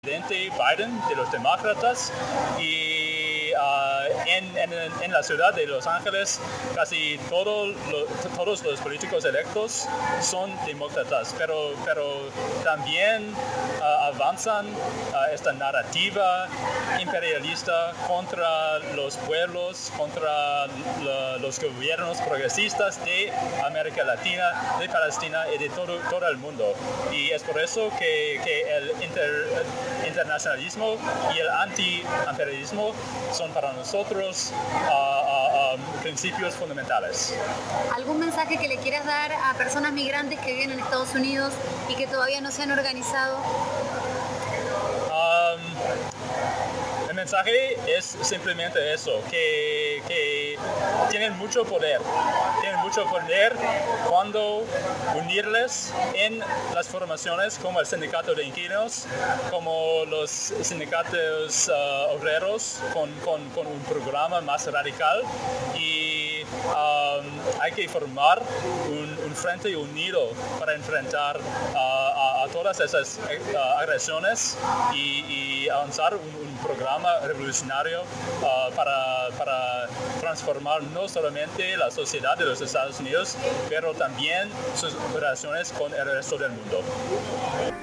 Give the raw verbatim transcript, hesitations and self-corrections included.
presidente Biden de los demócratas y uh, en, en, en la ciudad de Los Ángeles casi todo lo, todos los políticos electos son demócratas, pero, pero también uh, avanzan uh, esta narrativa imperialista contra los pueblos, contra la, los gobiernos progresistas de América Latina, de Palestina y de todo, todo el mundo. Y es por eso que, que el inter, internacionalismo y el anti-imperialismo son para nosotros uh, uh, um, principios fundamentales. ¿Algún mensaje que le quieras dar a personas migrantes que viven en Estados Unidos y que todavía no se han organizado? Um, el mensaje es simplemente eso, que, que tienen mucho poder, tienen mucho poder cuando unirles en las formaciones como el sindicato de inquilinos, como los sindicatos uh, obreros con, con, con un programa más radical y um, hay que formar un, un frente unido para enfrentar uh, a, a todas esas uh, agresiones y, y avanzar un, un programa revolucionario uh, para, para transformar no solamente la sociedad de los Estados Unidos, pero también sus relaciones con el resto del mundo.